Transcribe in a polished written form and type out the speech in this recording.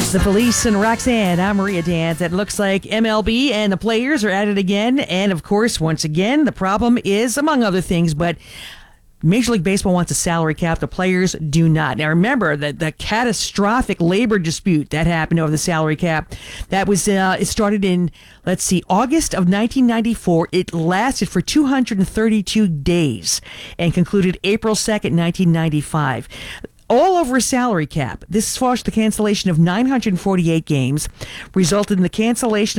The Police and Roxanne. I'm Maria Dance. It looks like MLB and the players are at it again. And of course, once again, the problem is, among other things, but Major League Baseball wants a salary cap. The players do not. Now, remember that the catastrophic labor dispute that happened over the salary cap, that was it started in, August of 1994. It lasted for 232 days and concluded April 2nd, 1995. All over a salary cap. This forced the cancellation of 948 games, resulted in the cancellation